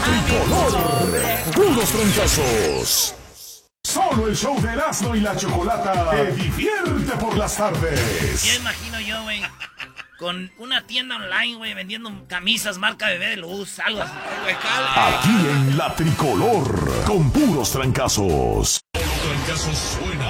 Tricolor, puros trancazos. Solo el show de Erasmo y la Chocolata te divierte por las tardes. Ya imagino yo, güey, con una tienda online, güey, vendiendo camisas marca Bebé de Luz, algo así. Aquí en la Tricolor, con puros trancazos. Los trancazos suenan